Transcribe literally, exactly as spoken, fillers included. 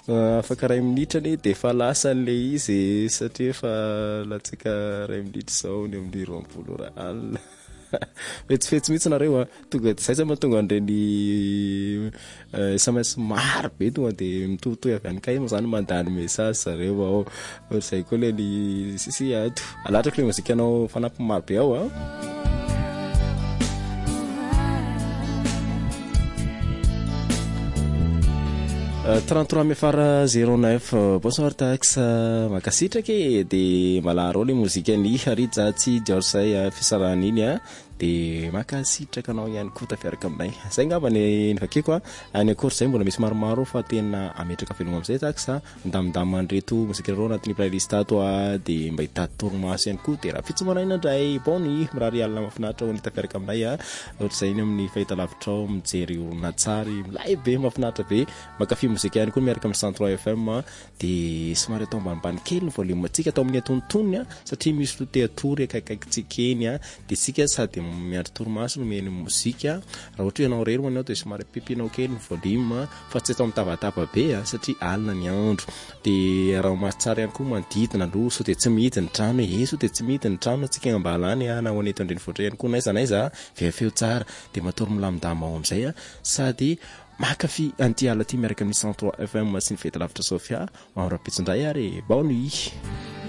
afaka ray minitra ny de fa lasa n'le izy satria fa latsika ray minitra zao ny amin'ny roapolo ra alina fetsifetsy mihitsy nareo a tonga zay zay mahatonga an'ireny sms maro be tonga de mitohitohy avy any kay moa zany mandany message zareo ao zay koa le ny sisy ato alatrako le mozika anao fanampy maro be ao a trente-trois mefara zéro neuf bonsoir tax makasitraky de malaro le mozika ny Haridzatsy Diarsay fisarahana iny a de makasitraka anao ihany koa tafiaraka aminay zay ngamba ny vakeko a any akory zay mbola misy maromaro fa tena ametraka velogna amizay tax ndamindamy andreto mozika reo anatin'ny playlist ato a de mba hitady toromaso ihany koa de raha fitsomanaina indray bony mirary alina mafinaritra ho ny tafiaraka aminay a ohatra zay iny amin'ny fahita lavitrao mijery olona-tsary milay be mafinaritra be makafy mozika ihany koa miaraka amin'ny cent trois F M de somary atao ambanimbany kely ny volume tsika atao amin'ny atontonony a satria misy lote atory akaikaikitsika eny a de sika sady miandry toromaso no meny mozika raha ohatra ianao rery manao de somary pipinao kely ny volume fa tsy atao mitavatava be a satria alina ny andro de raha mahatsara ihany koa manodidina aloha so de tsy mihity ny trano e so de tsy mihity ny trano atsika ambalany a na ho aneto andrenivohitra ihany koa naiza naiza fefeo tsara de matory milamindamao amizay a sady makafy anty ala ty miaraka amin'ny cent trois F M sy ny fety lavitra Sofia mamorapitsindray ary bao nuit